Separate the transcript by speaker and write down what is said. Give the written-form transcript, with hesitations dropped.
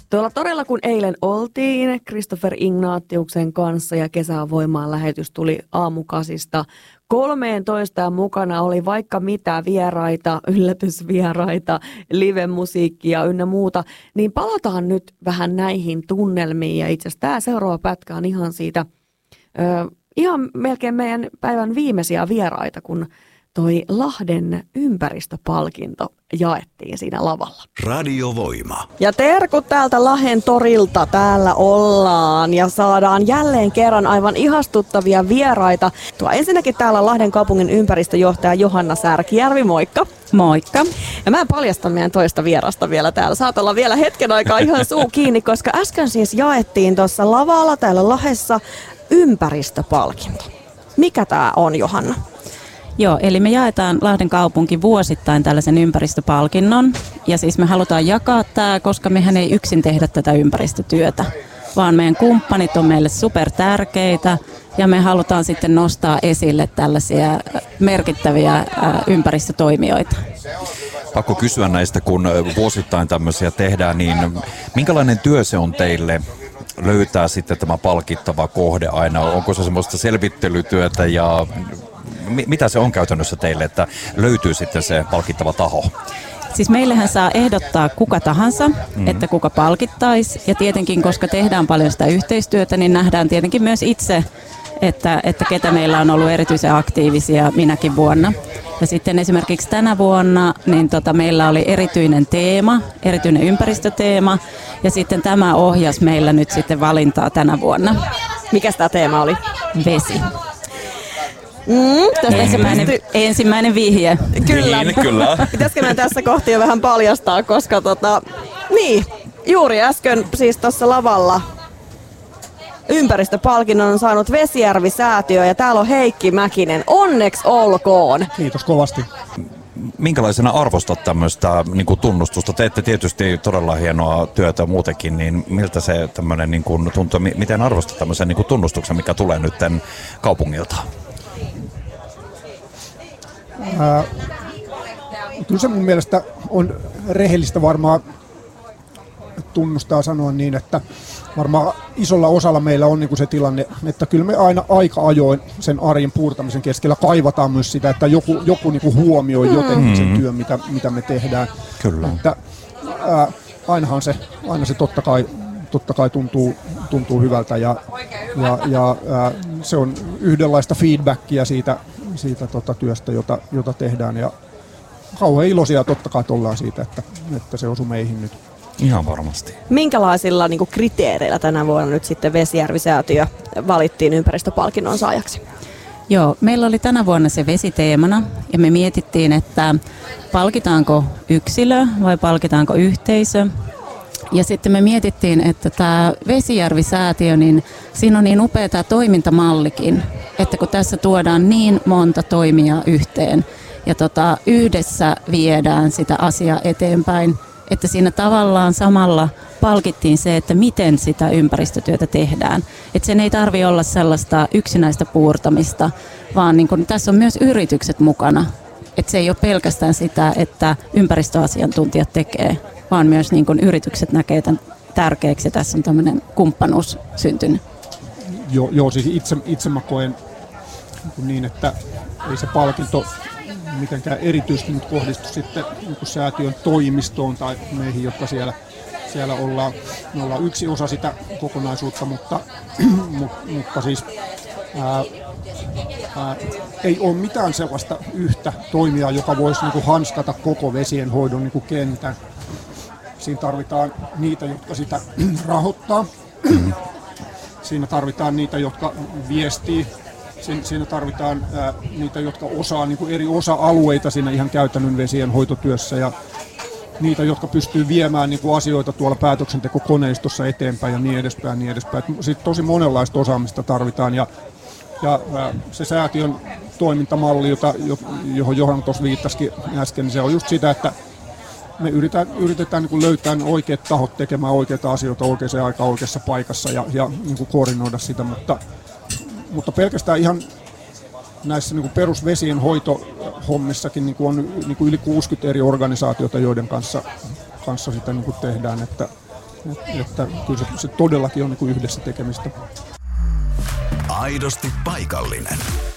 Speaker 1: Tuolla torilla kun eilen oltiin Christopher Ignatiuksen kanssa ja Kesän voimaan lähetys tuli aamukasista 13 ja mukana oli vaikka mitä vieraita, yllätysvieraita, live-musiikkia ynnä muuta, niin palataan nyt vähän näihin tunnelmiin ja itse asiassa tämä seuraava pätkä on ihan siitä, ihan melkein meidän päivän viimeisiä vieraita, kun toi Lahden ympäristöpalkinto jaettiin siinä lavalla.
Speaker 2: Radiovoima.
Speaker 1: Ja terkut täältä Lahden torilta, täällä ollaan ja saadaan jälleen kerran aivan ihastuttavia vieraita. Ensinnäkin täällä on Lahden kaupungin ympäristöjohtaja Johanna Särkijärvi, moikka.
Speaker 3: Moikka.
Speaker 1: Ja mä en paljasta meidän toista vierasta vielä täällä. Saat olla vielä hetken aikaa ihan suu kiinni, koska äsken siis jaettiin tuossa lavalla täällä Lahdessa ympäristöpalkinto. Mikä tää on, Johanna?
Speaker 3: Joo, eli me jaetaan Lahden kaupunki vuosittain tällaisen ympäristöpalkinnon. Ja siis me halutaan jakaa tämä, koska mehän ei yksin tehdä tätä ympäristötyötä, vaan meidän kumppanit on meille super tärkeitä ja me halutaan sitten nostaa esille tällaisia merkittäviä ympäristötoimijoita.
Speaker 4: Pakko kysyä näistä, kun vuosittain tämmöisiä tehdään, niin minkälainen työ se on teille löytää sitten tämä palkittava kohde aina? Onko se semmoista selvittelytyötä ja mitä se on käytännössä teille, että löytyy sitten se palkittava taho?
Speaker 3: Siis meillähän saa ehdottaa kuka tahansa, että kuka palkittaisi. Ja tietenkin, koska tehdään paljon sitä yhteistyötä, niin nähdään tietenkin myös itse, että ketä meillä on ollut erityisen aktiivisia minäkin vuonna. Ja sitten esimerkiksi tänä vuonna niin meillä oli erityinen teema, erityinen ympäristöteema. Ja sitten tämä ohjasi meillä nyt sitten valintaa tänä vuonna.
Speaker 1: Mikäs tämä teema oli?
Speaker 3: Vesi. Ensimmäinen vihje.
Speaker 1: Kyllä.
Speaker 4: Niin, kyllä.
Speaker 1: Pitäisikö meidän tässä kohti jo vähän paljastaa, koska niin, juuri äsken siis tuossa lavalla ympäristöpalkinnon on saanut Vesijärvi-säätiö ja täällä on Heikki Mäkinen. Onneksi olkoon.
Speaker 5: Kiitos kovasti.
Speaker 4: Minkälaisena arvostat tämmöistä niin kuin tunnustusta? Teette tietysti todella hienoa työtä muutenkin, niin miltä se tämmöinen niin kuin tuntuu? Miten arvostat tämmöisen niin kuin tunnustuksen, mikä tulee nyt kaupungilta?
Speaker 5: Kyllä se mun mielestä on rehellistä varmaan tunnustaa sanoa niin, että varmaan isolla osalla meillä on niin kuin se tilanne, että kyllä me aina aika ajoin sen arjen puurtamisen keskellä kaivataan myös sitä, että joku niin kuin huomioi jotenkin sen työn, mitä me tehdään.
Speaker 4: Kyllä.
Speaker 5: Että, aina se totta kai tuntuu hyvältä ja se on yhdenlaista feedbackia siitä työstä, jota tehdään ja kauhean iloisia totta kai ollaan siitä, että se osui meihin nyt.
Speaker 4: Ihan varmasti.
Speaker 1: Minkälaisilla niin kuin kriteereillä tänä vuonna nyt sitten Vesijärvi-säätiö valittiin ympäristöpalkinnon saajaksi?
Speaker 3: Joo, meillä oli tänä vuonna se vesiteemana ja me mietittiin, että palkitaanko yksilö vai palkitaanko yhteisö. Ja sitten me mietittiin, että tämä Vesijärvi-säätiö, niin siinä on niin upea tämä toimintamallikin, että kun tässä tuodaan niin monta toimijaa yhteen ja yhdessä viedään sitä asiaa eteenpäin, että siinä tavallaan samalla palkittiin se, että miten sitä ympäristötyötä tehdään. Että sen ei tarvitse olla sellaista yksinäistä puurtamista, vaan niin kun tässä on myös yritykset mukana. Että se ei ole pelkästään sitä, että ympäristöasiantuntijat tekee, vaan myös niin kun yritykset näkee tämän tärkeäksi ja tässä on tämmöinen kumppanuus syntynyt.
Speaker 5: Joo, siis itse mä koen niin, että ei se palkinto mitenkään erityisesti nyt kohdistu sitten niin säätiön toimistoon tai meihin, jotka siellä ollaan. Me ollaan yksi osa sitä kokonaisuutta, mutta siis ei ole mitään sellaista yhtä toimijaa, joka voisi niin kuin hanskata koko vesienhoidon niin kuin kentän. Siinä tarvitaan niitä, jotka sitä rahoittaa. Siinä tarvitaan niitä, jotka viestii. Siinä tarvitaan niitä, jotka osaa niin kuin eri osa-alueita siinä ihan käytännön vesien hoitotyössä ja niitä, jotka pystyy viemään niin kuin asioita tuolla päätöksentekokoneistossa eteenpäin ja niin edespäin. Sitten tosi monenlaista osaamista tarvitaan ja se säätiön toimintamalli, johon Johanna tuossa viittasikin äsken, niin se on just sitä, että me yritetään niin kuin löytää oikeat tahot tekemään oikeita asioita oikeaan aikaan oikeassa paikassa ja niin kuin koordinoida sitä, mutta pelkästään ihan näissä niin kuin perusvesien hoitohommissakin niin kuin on niin kuin yli 60 eri organisaatiota, joiden kanssa sitä niin kuin tehdään. Että Että kyllä se todellakin on niin kuin yhdessä tekemistä.
Speaker 2: Aidosti paikallinen.